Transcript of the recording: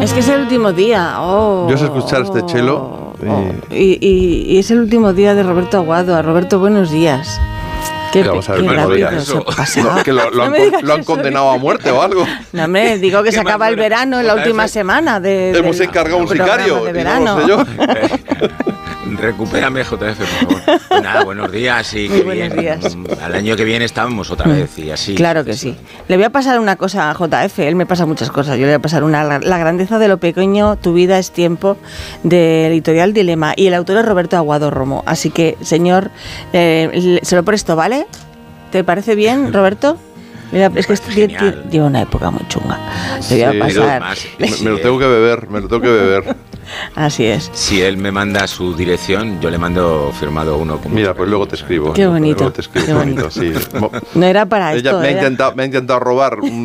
Es que es el último día. Yo sé escuchar este chelo. Y es el último día de Roberto Aguado. A Roberto, buenos días. Qué vamos a ver, rápido eso. se ha pasado. No, que lo han condenado a muerte o algo. No, hombre, digo que se acaba el verano en la última semana. Hemos encargado un sicario. De verano. No lo sé yo. Recupérame, JF, por favor. Pues nada, buenos días y muy buenos días. Al año que viene estábamos otra vez y así. Claro que sí. Le voy a pasar una cosa a JF, él me pasa muchas cosas. Yo le voy a pasar la grandeza de lo pequeño, tu vida es tiempo, de Editorial Dilema. Y el autor es Roberto Aguado Romo. Así que, señor, se lo presto, ¿vale? ¿Te parece bien, Roberto? Mira, es que lleva una época muy chunga. Le voy a pasar. Me lo tengo que beber. Así es. Si él me manda su dirección, yo le mando firmado uno. Mira, pues luego te escribo. Qué bonito. Luego te escribo, Qué bonito. sí. No era para esto. Me ha intentado robar